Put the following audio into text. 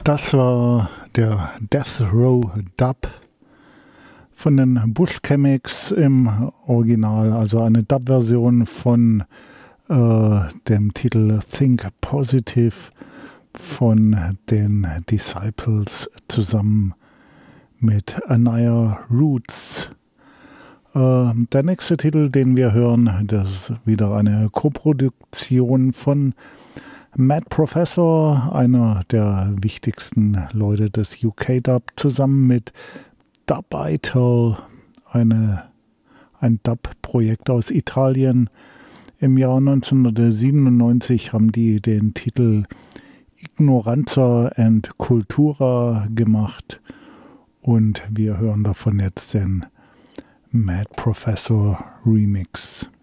Das war der Death Row Dub von den Bush Chemics im Original, also eine Dub-Version von dem Titel Think Positive von den Disciples zusammen mit Anaya Roots. Der nächste Titel, den wir hören, das ist wieder eine Koproduktion von Mad Professor, einer der wichtigsten Leute des UK-Dub, zusammen mit Dub Ital, ein Dub-Projekt aus Italien. Im Jahr 1997 haben die den Titel Ignoranza and Cultura gemacht und wir hören davon jetzt den Mad Professor Remix.